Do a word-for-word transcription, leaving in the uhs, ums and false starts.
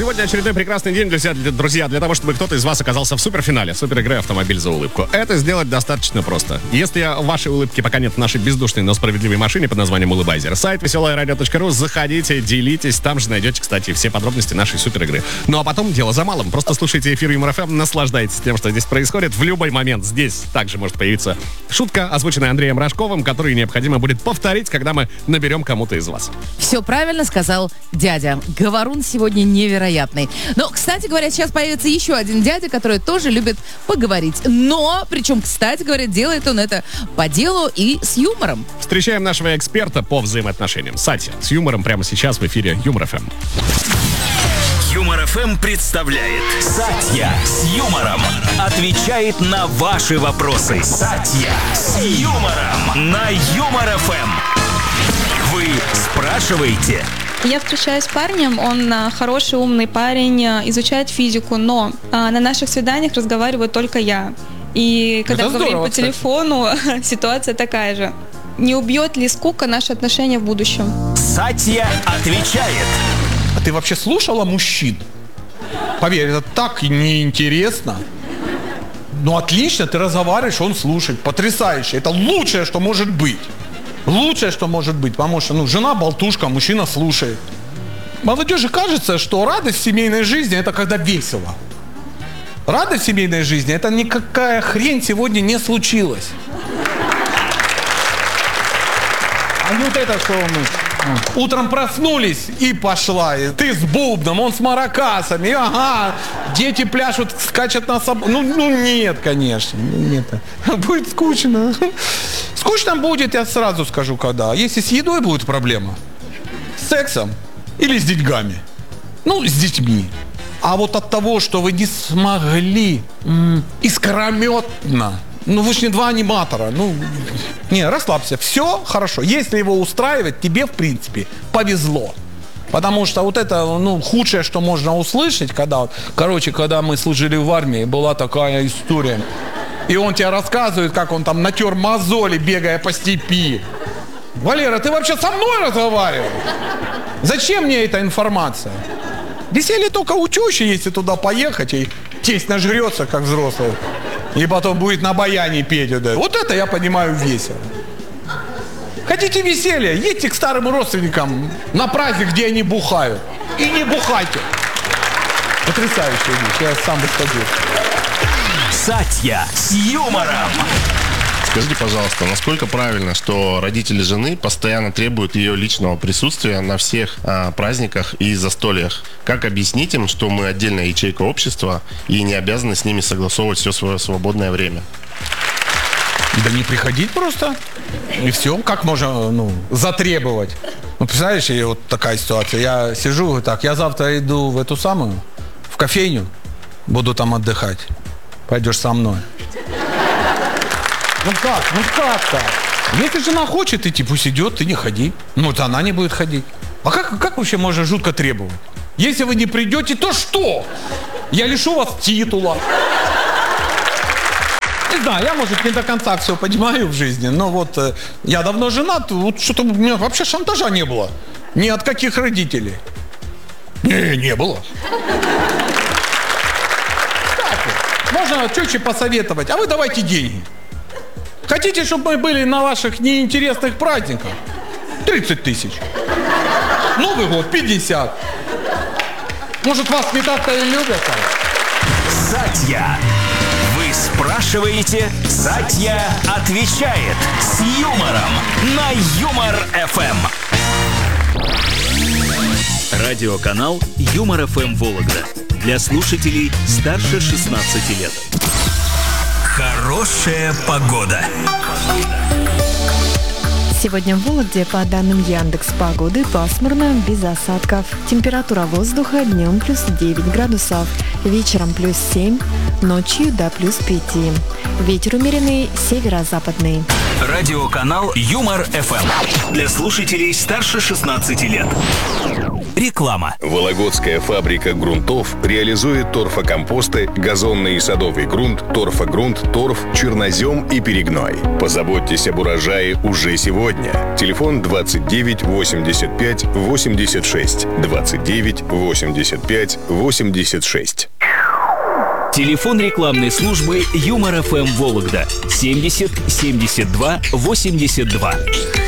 Сегодня очередной прекрасный день, для, для, друзья, для того, чтобы кто-то из вас оказался в суперфинале суперигры «Автомобиль за улыбку». Это сделать достаточно просто. Если вашей улыбки пока нет в нашей бездушной, но справедливой машине под названием «Улыбайзер», сайт веселая радио точка ру, заходите, делитесь, там же найдете, кстати, все подробности нашей суперигры. Ну а потом дело за малым. Просто слушайте эфир Юмор ФМ, наслаждайтесь тем, что здесь происходит. В любой момент здесь также может появиться шутка, озвученная Андреем Рожковым, которую необходимо будет повторить, когда мы наберем кому-то из вас. Все правильно сказал дядя. Говорун сегодня невероятный. Но, кстати говоря, сейчас появится еще один дядя, который тоже любит поговорить. Но, причем, кстати говоря, делает он это по делу и с юмором. Встречаем нашего эксперта по взаимоотношениям. Сатья с юмором прямо сейчас в эфире Юмор ФМ. Юмор ФМ представляет Сатья с юмором. Отвечает на ваши вопросы. Сатья с юмором на Юмор ФМ. Вы спрашиваете. Я встречаюсь с парнем, он а, хороший, умный парень, а, изучает физику, но а, на наших свиданиях разговариваю только я. И когда Это говорим здорово, по телефону, ситуация такая же. Не убьет ли скука наши отношения в будущем? Сатья отвечает. А ты вообще слушала мужчин? Поверь, это так неинтересно. Ну, отлично, ты разговариваешь, он слушает. Потрясающе. Это лучшее, что может быть. Лучшее, что может быть. Потому что, ну, жена болтушка, мужчина слушает. Молодежи кажется, что радость в семейной жизни – это когда весело. Радость в семейной жизни – это никакая хрень сегодня не случилась. А вот это что мы... Утром проснулись и пошла. И ты с бубном, он с маракасами. Ага, дети пляшут, скачут на собой. Ну, ну нет, конечно. Нет. Будет скучно. Скучно будет, я сразу скажу, когда. Если с едой будет проблема, с сексом или с деньгами. Ну, с детьми. А вот от того, что вы не смогли м- искрометно. Ну, вы же не два аниматора. Ну, не, расслабься. Все хорошо. Если его устраивает, тебе, в принципе, повезло. Потому что вот это, ну, худшее, что можно услышать, когда, короче, когда мы служили в армии, была такая история. И он тебе рассказывает, как он там натер мозоли, бегая по степи. Валера, ты вообще со мной разговаривал? Зачем мне эта информация? Веселье только у тещи, если туда поехать, и тесть нажрется, как взрослый. И потом будет на баяне петь. Да. Вот это я понимаю весело. Хотите веселья? Едьте к старым родственникам на праздник, где они бухают. И не бухайте. Потрясающая вещь. Я сам бы сходил. Сатья с юмором. Скажите, пожалуйста, насколько правильно, что родители жены постоянно требуют ее личного присутствия на всех а, праздниках и застольях? Как объяснить им, что мы отдельная ячейка общества и не обязаны с ними согласовывать все свое свободное время? Да не приходить просто. И все. Как можно, ну, затребовать? Ну, представляешь, и вот такая ситуация. Я сижу, говорю, так, я завтра иду в эту самую, в кофейню, буду там отдыхать. Пойдешь со мной. Ну как? Ну как так? Если жена хочет идти, пусть идет, ты не ходи. Ну, вот она не будет ходить. А как, как вообще можно жутко требовать? Если вы не придете, то что? Я лишу вас титула. Не знаю, я, может, не до конца все понимаю в жизни, но вот э, я давно женат, вот что-то у меня вообще шантажа не было. Ни от каких родителей. Не, не было. Кстати, можно тёче посоветовать, а вы давайте деньги. Хотите, чтобы мы были на ваших неинтересных праздниках? тридцать тысяч. Новый год пятьдесят. Может, вас не так-то и любят там? Сатья. Вы спрашиваете, Сатья отвечает с юмором на Юмор ФМ. Радиоканал Юмор ФМ Вологда. Для слушателей старше шестнадцати лет. Хорошая погода. Сегодня в Вологде, по данным Яндекс.Погоды, пасмурно, без осадков. Температура воздуха днем плюс девять градусов, вечером плюс семь, ночью до плюс пять. Ветер умеренный, северо-западный. Радиоканал Юмор эф эм. Для слушателей старше шестнадцати лет. Реклама. Вологодская фабрика грунтов реализует торфокомосты, газонный и садовый грунт, торфогрунт, торф, чернозем и перегной. Позаботьтесь об урожае уже сегодня. Телефон двадцать девять восемьдесят пять восемьдесят шесть. двадцать девять восемьдесят пять восемьдесят шесть. Телефон рекламной службы Юмор эф эм Вологда семьдесят семьдесят два восемьдесят два.